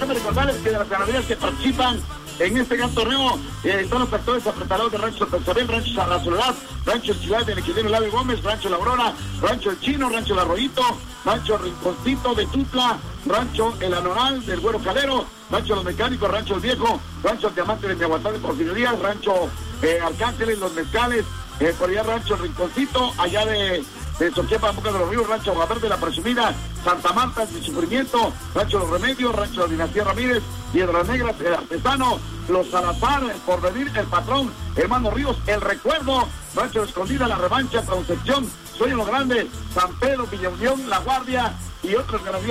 Recordarles que de las ganaderías que participan en este gran torneo son los tractores apretados de Rancho Tercabel, Rancho La Soledad, Rancho Ciudad del Equilibrio Lave Gómez, Rancho La Aurora, Rancho El Chino, Rancho El Arroyito, Rancho Rinconcito de Tutla, Rancho El Anoral del Güero Calero, Rancho Los Mecánicos, Rancho El Viejo, Rancho El Diamante de Miahuatlán de Porfirio Díaz, Rancho Arcángeles, Los Mezcales, por allá Rancho Rinconcito, allá de Soquepa, Boca de los Ríos, Rancho Guaverde, La Presumida, Santa Marta, El Sufrimiento, Rancho Los Remedios, Rancho La Dinastía Ramírez, Piedras Negras, El Artesano, Los Salazar, El Porvenir, El Patrón, Hermano Ríos, El Recuerdo, Rancho Escondida, La Revancha, Concepción, Sueño Lo Grande, San Pedro, Villa Unión, La Guardia y otras ganaderías